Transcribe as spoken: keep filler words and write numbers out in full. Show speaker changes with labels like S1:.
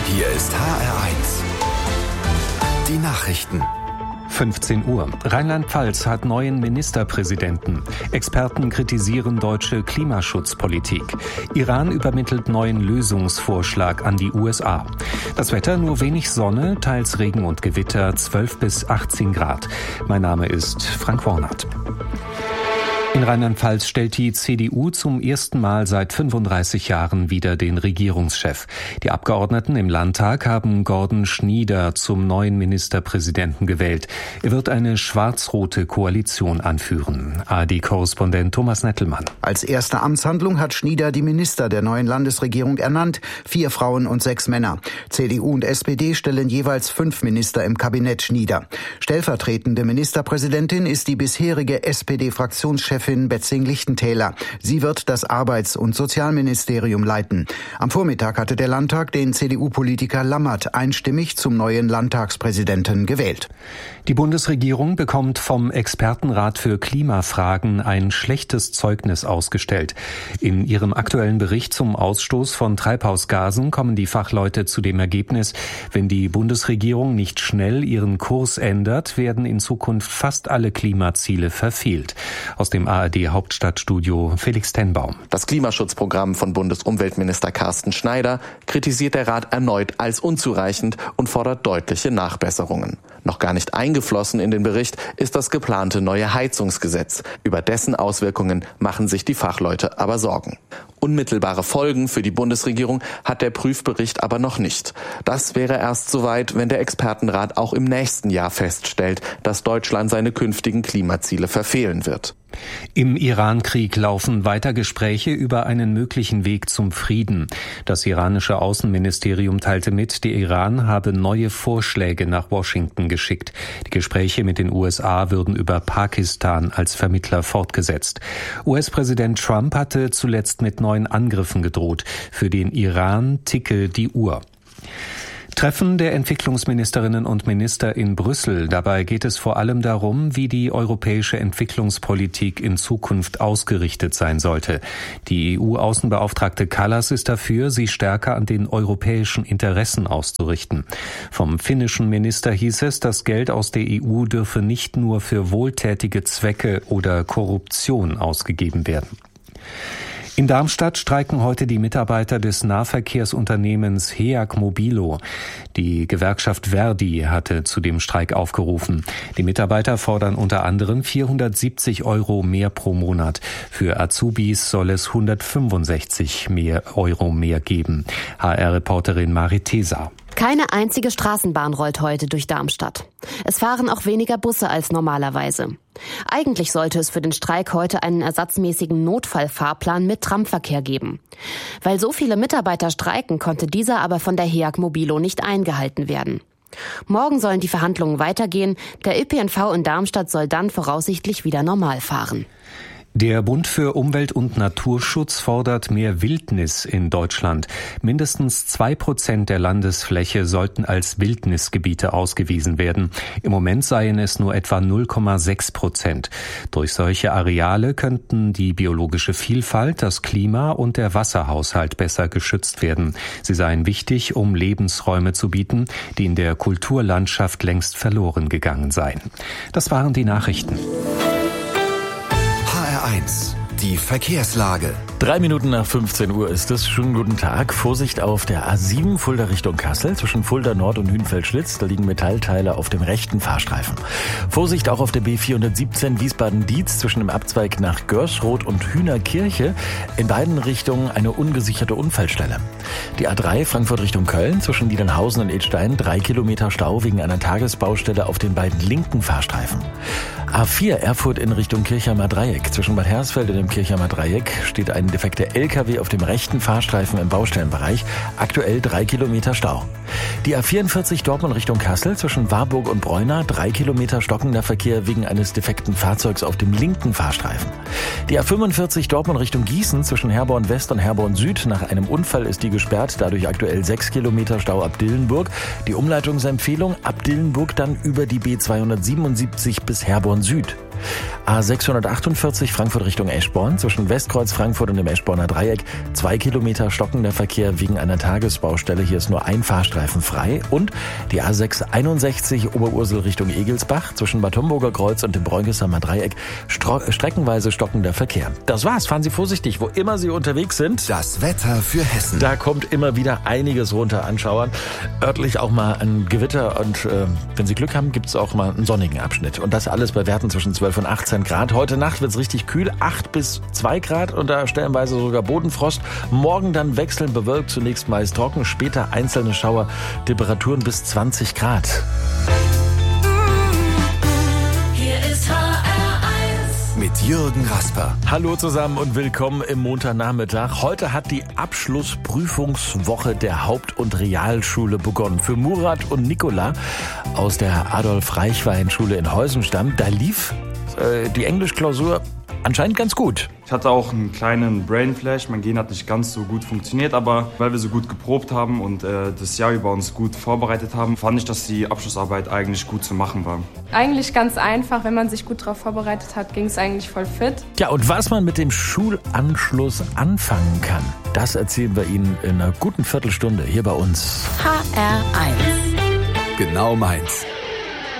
S1: Hier ist H R eins. Die Nachrichten.
S2: fünfzehn Uhr. Rheinland-Pfalz hat neuen Ministerpräsidenten. Experten kritisieren deutsche Klimaschutzpolitik. Iran übermittelt neuen Lösungsvorschlag an die U S A. Das Wetter: nur wenig Sonne, teils Regen und Gewitter, zwölf bis achtzehn Grad. Mein Name ist Frank Wornert. In Rheinland-Pfalz stellt die C D U zum ersten Mal seit fünfunddreißig Jahren wieder den Regierungschef. Die Abgeordneten im Landtag haben Gordon Schnieder zum neuen Ministerpräsidenten gewählt. Er wird eine schwarz-rote Koalition anführen. A R D-Korrespondent Thomas Nettelmann.
S3: Als erste Amtshandlung hat Schnieder die Minister der neuen Landesregierung ernannt. Vier Frauen und sechs Männer. C D U und S P D stellen jeweils fünf Minister im Kabinett Schnieder. Stellvertretende Ministerpräsidentin ist die bisherige S P D-Fraktionschefin Betzing-Lichtentäler. Sie wird das Arbeits- und Sozialministerium leiten. Am Vormittag hatte der Landtag den C D U-Politiker Lammert einstimmig zum neuen Landtagspräsidenten gewählt.
S2: Die Bundesregierung bekommt vom Expertenrat für Klimafragen ein schlechtes Zeugnis ausgestellt. In ihrem aktuellen Bericht zum Ausstoß von Treibhausgasen kommen die Fachleute zu dem Ergebnis, wenn die Bundesregierung nicht schnell ihren Kurs ändert, werden in Zukunft fast alle Klimaziele verfehlt. Aus dem A R D-Hauptstadtstudio Felix Tenbaum.
S4: Das Klimaschutzprogramm von Bundesumweltminister Carsten Schneider kritisiert der Rat erneut als unzureichend und fordert deutliche Nachbesserungen. Noch gar nicht eingeflossen in den Bericht ist das geplante neue Heizungsgesetz. Über dessen Auswirkungen machen sich die Fachleute aber Sorgen. Unmittelbare Folgen für die Bundesregierung hat der Prüfbericht aber noch nicht. Das wäre erst soweit, wenn der Expertenrat auch im nächsten Jahr feststellt, dass Deutschland seine künftigen Klimaziele verfehlen wird.
S2: Im Iran-Krieg laufen weiter Gespräche über einen möglichen Weg zum Frieden. Das iranische Außenministerium teilte mit, der Iran habe neue Vorschläge nach Washington geschickt. Die Gespräche mit den U S A würden über Pakistan als Vermittler fortgesetzt. U S-Präsident Trump hatte zuletzt mit neuen Angriffen gedroht. Für den Iran ticke die Uhr. Treffen der Entwicklungsministerinnen und Minister in Brüssel. Dabei geht es vor allem darum, wie die europäische Entwicklungspolitik in Zukunft ausgerichtet sein sollte. Die E U-Außenbeauftragte Kallas ist dafür, sie stärker an den europäischen Interessen auszurichten. Vom finnischen Minister hieß es, das Geld aus der E U dürfe nicht nur für wohltätige Zwecke oder Korruption ausgegeben werden. In Darmstadt streiken heute die Mitarbeiter des Nahverkehrsunternehmens Heag Mobilo. Die Gewerkschaft Verdi hatte zu dem Streik aufgerufen. Die Mitarbeiter fordern unter anderem vierhundertsiebzig Euro mehr pro Monat. Für Azubis soll es hundertfünfundsechzig mehr Euro mehr geben. H R-Reporterin Marit Tesa.
S5: Keine einzige Straßenbahn rollt heute durch Darmstadt. Es fahren auch weniger Busse als normalerweise. Eigentlich sollte es für den Streik heute einen ersatzmäßigen Notfallfahrplan mit Tramverkehr geben. Weil so viele Mitarbeiter streiken, konnte dieser aber von der Heag Mobilo nicht eingehalten werden. Morgen sollen die Verhandlungen weitergehen. Der Ö P N V in Darmstadt soll dann voraussichtlich wieder normal fahren.
S2: Der Bund für Umwelt und Naturschutz fordert mehr Wildnis in Deutschland. Mindestens zwei Prozent der Landesfläche sollten als Wildnisgebiete ausgewiesen werden. Im Moment seien es nur etwa null Komma sechs Prozent. Durch solche Areale könnten die biologische Vielfalt, das Klima und der Wasserhaushalt besser geschützt werden. Sie seien wichtig, um Lebensräume zu bieten, die in der Kulturlandschaft längst verloren gegangen seien. Das waren die Nachrichten.
S1: H R eins. Die Verkehrslage.
S6: Drei Minuten nach fünfzehn Uhr ist es. Schönen guten Tag. Vorsicht auf der A sieben Fulda Richtung Kassel zwischen Fulda Nord und Hünfeld-Schlitz. Da liegen Metallteile auf dem rechten Fahrstreifen. Vorsicht auch auf der B vierhundertsiebzehn Wiesbaden-Dietz zwischen dem Abzweig nach Görsroth und Hühnerkirche. In beiden Richtungen eine ungesicherte Unfallstelle. Die A drei Frankfurt Richtung Köln zwischen Niedernhausen und Edstein. Drei Kilometer Stau wegen einer Tagesbaustelle auf den beiden linken Fahrstreifen. A vier Erfurt in Richtung Kirchheimer Dreieck. Zwischen Bad Hersfeld und dem Kirchheimer Dreieck steht ein defekter L K W auf dem rechten Fahrstreifen im Baustellenbereich. Aktuell drei Kilometer Stau. Die A vierundvierzig Dortmund Richtung Kassel zwischen Warburg und Bräuna. Drei Kilometer stockender Verkehr wegen eines defekten Fahrzeugs auf dem linken Fahrstreifen. Die A fünfundvierzig Dortmund Richtung Gießen zwischen Herborn West und Herborn Süd. Nach einem Unfall ist die gesperrt. Dadurch aktuell sechs Kilometer Stau ab Dillenburg. Die Umleitungsempfehlung ab Dillenburg dann über die B zweihundertsiebenundsiebzig bis Herborn Süd. A sechshundertachtundvierzig Frankfurt Richtung Eschborn, zwischen Westkreuz Frankfurt und dem Eschborner Dreieck. Zwei Kilometer stockender Verkehr wegen einer Tagesbaustelle. Hier ist nur ein Fahrstreifen frei. Und die A sechshunderteinundsechzig Oberursel Richtung Egelsbach, zwischen Bad Homburger Kreuz und dem Bräugesamer Dreieck. Stro- streckenweise stockender Verkehr. Das war's. Fahren Sie vorsichtig, wo immer Sie unterwegs sind.
S1: Das Wetter für Hessen.
S6: Da kommt immer wieder einiges runter anschauern. Örtlich auch mal ein Gewitter und äh, wenn Sie Glück haben, gibt's auch mal einen sonnigen Abschnitt. Und das alles bei Werten zwischen zwölf und achtzehn Grad. Heute Nacht wird's richtig kühl, acht bis zwei Grad und da stellenweise sogar Bodenfrost. Morgen dann wechseln bewölkt, zunächst meist trocken, später einzelne Schauer, Temperaturen bis zwanzig Grad.
S1: Hier ist H R eins mit Jürgen Rasper.
S6: Hallo zusammen und willkommen im Montagnachmittag. Heute hat die Abschlussprüfungswoche der Haupt- und Realschule begonnen. Für Murat und Nicola aus der Adolf-Reichwein-Schule in Heusenstamm, da lief äh, die Englischklausur anscheinend ganz gut.
S7: Ich hatte auch einen kleinen Brainflash, mein Gen hat nicht ganz so gut funktioniert, aber weil wir so gut geprobt haben und äh, das Jahr über uns gut vorbereitet haben, fand ich, dass die Abschlussarbeit eigentlich gut zu machen war.
S8: Eigentlich ganz einfach, wenn man sich gut darauf vorbereitet hat, ging es eigentlich voll fit.
S6: Ja, und was man mit dem Schulanschluss anfangen kann, das erzählen wir Ihnen in einer guten Viertelstunde hier bei uns.
S5: H R eins.
S1: Genau meins.